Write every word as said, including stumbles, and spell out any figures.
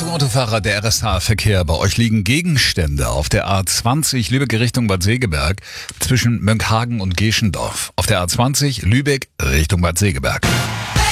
Morgen, Autofahrer, der R S H-Verkehr. Bei euch liegen Gegenstände auf der A zwanzig Lübeck Richtung Bad Segeberg zwischen Mönckehagen und Geschendorf. Auf der A zwanzig Lübeck Richtung Bad Segeberg.